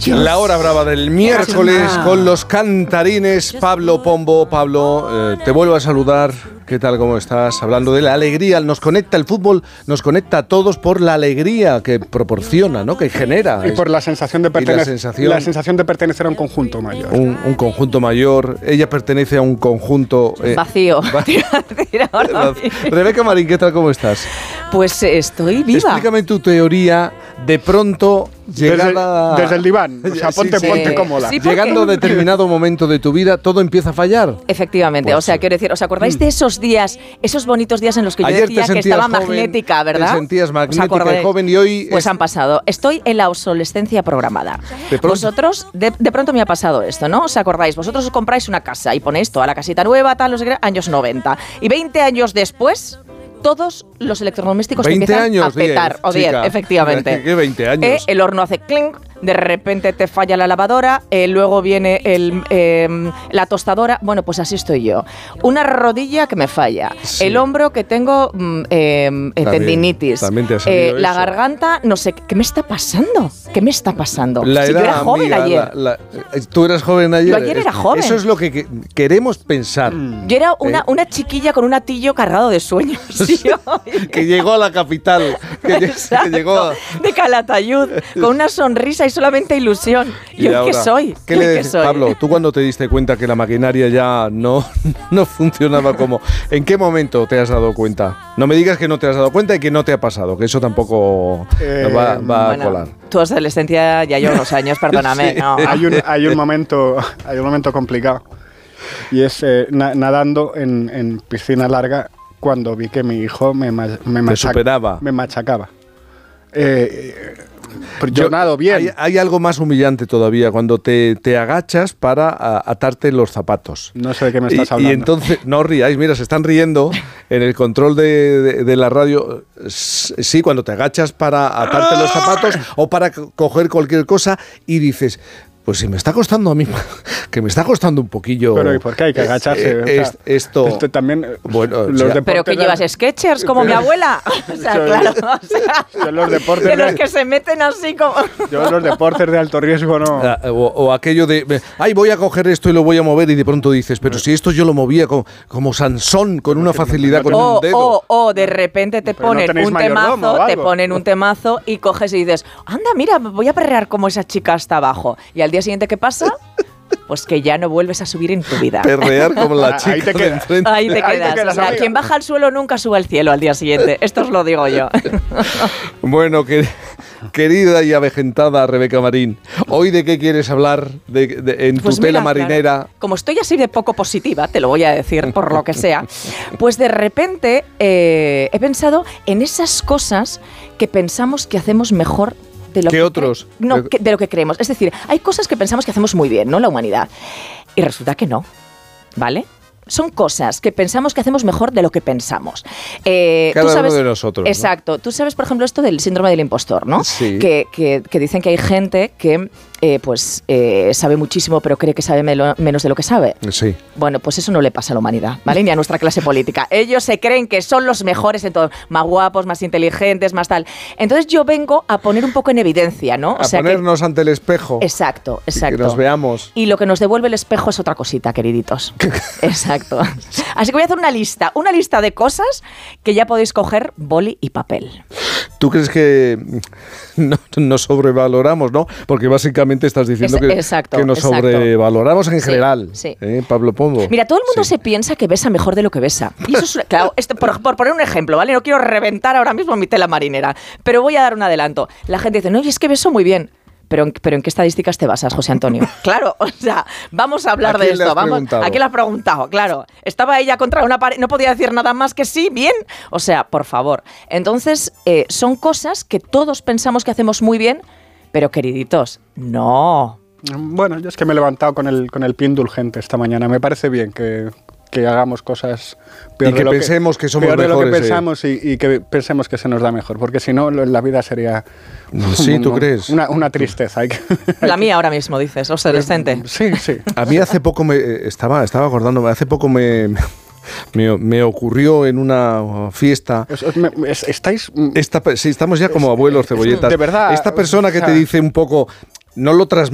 Dios. La hora brava del miércoles con los cantarines. Pablo Pombo. Pablo, te vuelvo a saludar. ¿Qué tal? ¿Cómo estás? Hablando de la alegría, nos conecta el fútbol, nos conecta a todos por la alegría que proporciona, ¿no? Que genera. Y por la sensación de pertenecer, la sensación de pertenecer a un conjunto mayor. Un conjunto mayor. Ella pertenece a un conjunto vacío. Rebeca Marín, ¿qué tal? ¿Cómo estás? Pues estoy viva. Explícame tu teoría. De pronto, llegada... Desde el diván, o sea, ponte cómoda. Sí, llegando a determinado momento de tu vida, todo empieza a fallar. Efectivamente, Pues o sea, quiero decir, ¿os acordáis de esos días, esos bonitos días en los que yo ayer decía que estaba magnética, verdad? Te sentías magnética y joven y hoy... Pues han pasado. Estoy en la obsolescencia programada. Vosotros, de pronto me ha pasado esto, ¿no? ¿Os acordáis? Vosotros os compráis una casa y ponéis toda la casita nueva, tal, años 90. Y 20 años después... todos los electrodomésticos empiezan a petar. 10, o 10, efectivamente. ¿Qué 20 años? El horno hace clink, de repente te falla la lavadora, luego viene la tostadora. Bueno, pues así estoy yo. Una rodilla que me falla, el hombro que tengo tendinitis, también te ha salido la eso. Garganta, no sé, ¿qué me está pasando? ¿Qué me está pasando? La si edad, yo era joven amiga, ayer. ¿Tú eras joven ayer? Yo ayer era joven. Eso es lo que queremos pensar. Yo era una chiquilla con un atillo cargado de sueños. Que llegó a la capital. Que llegó a... de Calatayud, con una sonrisa y solamente ilusión. ¿Y hoy qué soy? ¿Qué le decís, Pablo? ¿Tú cuando te diste cuenta que la maquinaria ya no funcionaba como... ¿En qué momento te has dado cuenta? No me digas que no te has dado cuenta y que no te ha pasado, que eso tampoco va a colar. Tu adolescencia ya lleva unos años, perdóname. Sí. No. Hay un momento complicado. Y es nadando en piscina larga cuando vi que mi hijo me machacaba. Yo nado bien. Hay algo más humillante todavía, cuando te agachas para atarte los zapatos. No sé de qué me estás hablando. Y entonces, no os riáis, mira, se están riendo en el control de la radio. Sí, cuando te agachas para atarte los zapatos o para coger cualquier cosa y dices... Pues si me está costando a mí, que me está costando un poquillo. Pero ¿y por qué hay que agacharse? Esto también. Bueno, pero que llevas Skechers como mi abuela. O sea, claro. Yo los deportes de los que se meten así como. Yo los deportes de alto riesgo no. O aquello de, voy a coger esto y lo voy a mover y de pronto dices, pero si esto yo lo movía como Sansón con una facilidad con un dedo. O de repente te ponen un temazo y coges y dices, anda, mira, voy a perrear como esa chica hasta abajo. Y al día siguiente, ¿qué pasa? Pues que ya no vuelves a subir en tu vida. Perrear como la chica. Ahí te quedas. Ahí te quedas. O sea, quien baja al suelo nunca sube al cielo al día siguiente. Esto os lo digo yo. Bueno, querida y avejentada Rebeca Marín, ¿hoy de qué quieres hablar en tu tela marinera? Claro, como estoy así de poco positiva, te lo voy a decir por lo que sea, pues de repente he pensado en esas cosas que pensamos que hacemos mejor de lo de lo que creemos. Es decir, hay cosas que pensamos que hacemos muy bien, ¿no? La humanidad. Y resulta que no, ¿vale? Son cosas que pensamos que hacemos mejor de lo que pensamos. Cada uno de nosotros. Exacto. ¿No? Tú sabes, por ejemplo, esto del síndrome del impostor, ¿no? Sí. Que dicen que hay gente que sabe muchísimo, pero cree que sabe menos de lo que sabe. Sí. Bueno, pues eso no le pasa a la humanidad, ¿vale? Ni a nuestra clase política. Ellos se creen que son los mejores en todo. Más guapos, más inteligentes, más tal. Entonces yo vengo a poner un poco en evidencia, ¿no? Ponernos ante el espejo. Exacto. Que nos veamos. Y lo que nos devuelve el espejo es otra cosita, queriditos. Exacto. Así que voy a hacer una lista de cosas que ya podéis coger boli y papel. ¿Tú crees que nos sobrevaloramos, no? Porque básicamente estás diciendo que nos sobrevaloramos en general. Sí. Pablo Pombo. Mira, todo el mundo se piensa que besa mejor de lo que besa. Y eso es, claro, por poner un ejemplo, ¿vale? No quiero reventar ahora mismo mi tela marinera, pero voy a dar un adelanto. La gente dice, no, y es que beso muy bien. Pero ¿en qué estadísticas te basas, José Antonio? Claro, o sea, vamos a hablar de esto. ¿A quién le has preguntado? Claro, estaba ella contra una pared, no podía decir nada más que sí, bien. O sea, por favor. Entonces, son cosas que todos pensamos que hacemos muy bien, pero queriditos, no. Bueno, yo es que me he levantado con el pie indulgente esta mañana. Me parece bien que hagamos cosas peor y que pensemos que somos mejores. Peor de lo que pensamos y que pensemos que se nos da mejor, porque si no, la vida sería... Sí, ¿tú crees? Una tristeza. La mía ahora mismo, dices, obsolescente. Sí. A mí hace poco estaba acordándome, hace poco me ocurrió en una fiesta. Sí, estamos ya como abuelos cebolletas. De verdad. Esta persona que te dice un poco... No lo transmite